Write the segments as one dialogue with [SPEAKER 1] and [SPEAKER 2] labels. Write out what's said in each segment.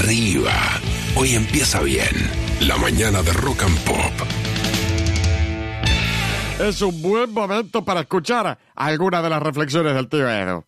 [SPEAKER 1] arriba. Hoy empieza bien. La mañana de Rock and Pop.
[SPEAKER 2] Es un buen momento para escuchar algunas de las reflexiones del tío Edu.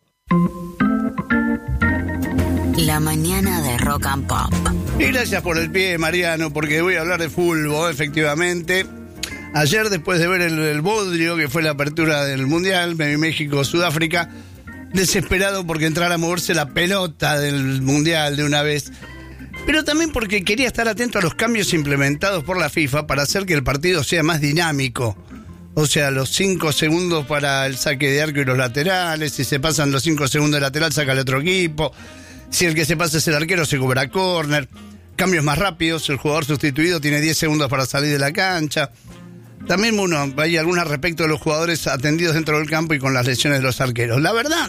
[SPEAKER 3] La mañana de Rock and Pop.
[SPEAKER 4] Y gracias por el pie, Mariano, porque voy a hablar de fútbol, efectivamente. Ayer, después de ver el bodrio, que fue la apertura del Mundial, México-Sudáfrica, desesperado porque entrara a moverse la pelota del Mundial de una vez, pero también porque quería estar atento a los cambios implementados por la FIFA para hacer que el partido sea más dinámico. O sea, los 5 segundos para el saque de arco y los laterales, si se pasan los 5 segundos de lateral, saca el otro equipo. Si el que se pasa es el arquero, se cobra córner. Cambios más rápidos, el jugador sustituido tiene 10 segundos para salir de la cancha. También, hay algunas respecto de los jugadores atendidos dentro del campo y con las lesiones de los arqueros. La verdad,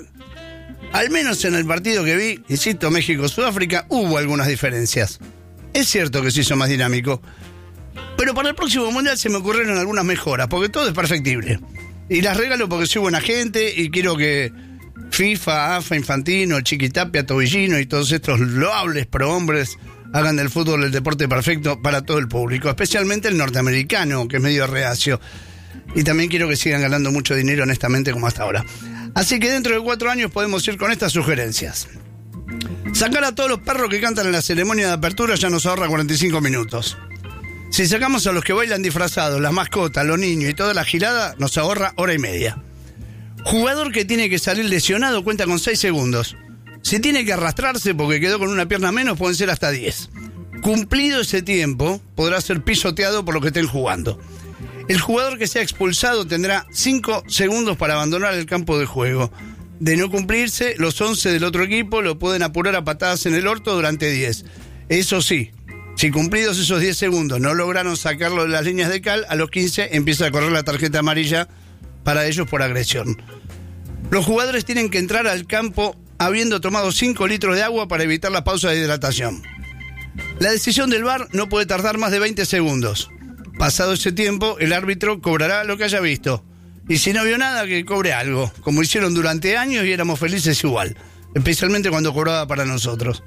[SPEAKER 4] al menos en el partido que vi, insisto, México-Sudáfrica, hubo algunas diferencias. Es cierto que se hizo más dinámico, pero para el próximo Mundial se me ocurrieron algunas mejoras, porque todo es perfectible. Y las regalo porque soy buena gente y quiero que FIFA, AFA, Infantino, Chiquitapia, Tobillino y todos estos loables prohombres hagan del fútbol el deporte perfecto para todo el público, especialmente el norteamericano, que es medio reacio. Y también quiero que sigan ganando mucho dinero honestamente como hasta ahora. Así que dentro de 4 años podemos ir con estas sugerencias. Sacar a todos los perros que cantan en la ceremonia de apertura ya nos ahorra 45 minutos. Si sacamos a los que bailan disfrazados, las mascotas, los niños y toda la gilada, nos ahorra 1:30. Jugador que tiene que salir lesionado cuenta con 6 segundos. Si tiene que arrastrarse porque quedó con una pierna menos, pueden ser hasta 10. Cumplido ese tiempo, podrá ser pisoteado por los que estén jugando. El jugador que sea expulsado tendrá 5 segundos para abandonar el campo de juego. De no cumplirse, los 11 del otro equipo lo pueden apurar a patadas en el orto durante 10. Eso sí, si cumplidos esos 10 segundos no lograron sacarlo de las líneas de cal, a los 15 empieza a correr la tarjeta amarilla para ellos por agresión. Los jugadores tienen que entrar al campo habiendo tomado 5 litros de agua para evitar la pausa de hidratación. La decisión del VAR no puede tardar más de 20 segundos. Pasado ese tiempo, el árbitro cobrará lo que haya visto. Y si no vio nada, que cobre algo, como hicieron durante años y éramos felices igual, especialmente cuando cobraba para nosotros.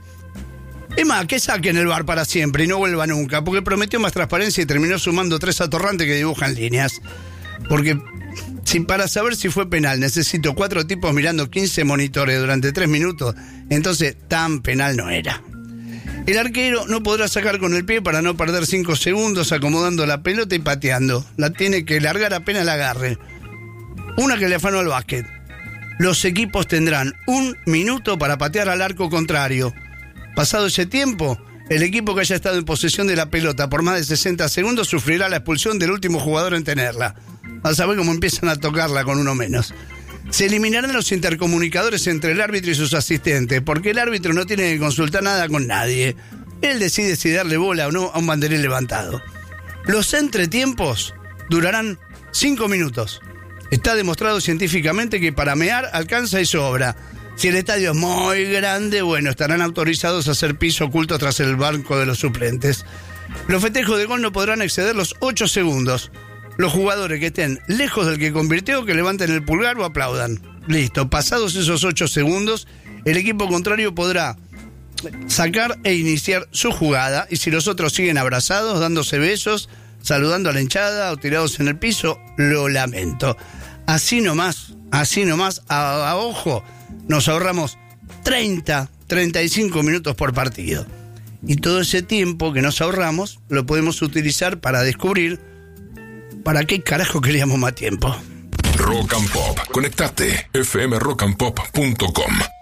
[SPEAKER 4] Es más, que saquen el VAR para siempre y no vuelva nunca, porque prometió más transparencia y terminó sumando 3 atorrantes que dibujan líneas. Porque para saber si fue penal necesito 4 tipos mirando 15 monitores durante 3 minutos, entonces tan penal no era. El arquero no podrá sacar con el pie para no perder 5 segundos acomodando la pelota y pateando. La tiene que largar apenas la agarre. Una que le afanó al básquet. Los equipos tendrán 1 minuto para patear al arco contrario. Pasado ese tiempo, el equipo que haya estado en posesión de la pelota por más de 60 segundos sufrirá la expulsión del último jugador en tenerla. A saber cómo empiezan a tocarla con uno menos. Se eliminarán los intercomunicadores entre el árbitro y sus asistentes, porque el árbitro no tiene que consultar nada con nadie. Él decide si darle bola o no a un banderín levantado. Los entretiempos durarán 5 minutos. Está demostrado científicamente que para mear alcanza y sobra. Si el estadio es muy grande, estarán autorizados a hacer piso oculto tras el banco de los suplentes. Los festejos de gol no podrán exceder los 8 segundos. Los jugadores que estén lejos del que convirtió, que levanten el pulgar o aplaudan. Listo, pasados esos 8 segundos, el equipo contrario podrá sacar e iniciar su jugada, y si los otros siguen abrazados, dándose besos, saludando a la hinchada o tirados en el piso, lo lamento. Así nomás, a ojo, nos ahorramos 35 minutos por partido. Y todo ese tiempo que nos ahorramos lo podemos utilizar para descubrir ¿para qué carajo queríamos más tiempo?
[SPEAKER 1] Rock and Pop. Conectate. fmrockandpop.com